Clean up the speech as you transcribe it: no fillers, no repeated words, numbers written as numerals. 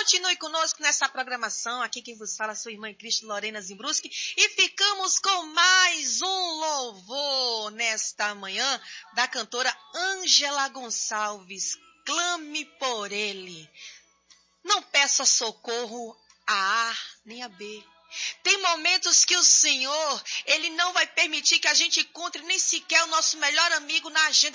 Continue conosco nessa programação. Aqui quem vos fala é sua irmã em Cristo, Lorena Zimbruski. E ficamos com mais um louvor nesta manhã da cantora Ângela Gonçalves. Clame por ele. Não peça socorro a A nem a B. Tem momentos que o Senhor, Ele não vai permitir que a gente encontre nem sequer o nosso melhor amigo na agenda